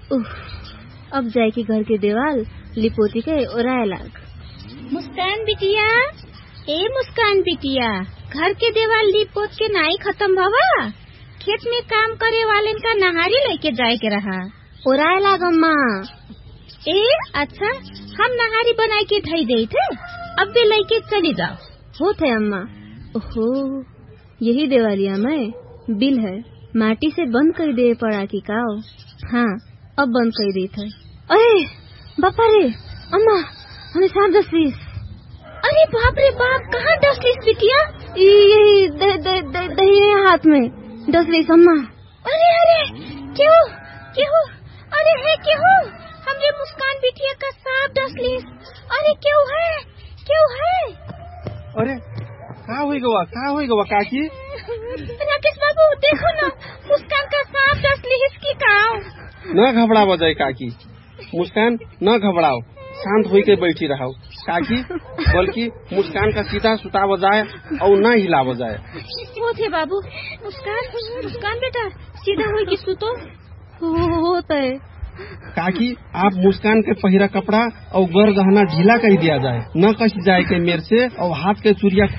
अब जाए कि घर के देवाल लिपोती के ओराए लाग। मुस्कान बिटिया, ए मुस्कान बिटिया, घर के देवाल लिपोत के नाई खत्म भवा। खेत में काम करे वाले का नहारी लेके जाए के रहा। ओराए लाग अम्मा। ए अच्छा, हम नहारी बनाए के धई दे थे, अब भी लेके चली जाओ। हो थे अम्मा। ओहो, यही देवालिया में बिल है, माटी से बंद कर दे पड़ा की काओ। हाँ, अब बंद कर दी थे। अरे बापा रे अम्मा, हमें सांप डसलीस। अरे बाप रे बाप, कहाँ डसलीस बिटिया? यही दही हाथ में डसलीस अम्मा। अरे अरे, क्यों क्यों? अरे है क्यों? हमरे मुस्कान बिटिया का सांप डसलीस। अरे क्यों है, क्यों है? अरे कहाँ हुई गवा काकी? राकेश बाबू देखो ना, मुस्कान का सांप डसलीस की काओ। न घबराओ जाए काकी, मुस्कान न घबराओ, शांत होई के बैठी रहो काकी, बल्कि मुस्कान का सीधा सुताव जाए और न हिलाव जाए। वो थे बाबू, मुस्कान बेटा सीधा होई के सुतो। होता है काकी, आप मुस्कान के पहिरा कपड़ा और गर गहना ढीला कर दिया जाए, न कस जाए के मेर से, और हाथ के चूड़िया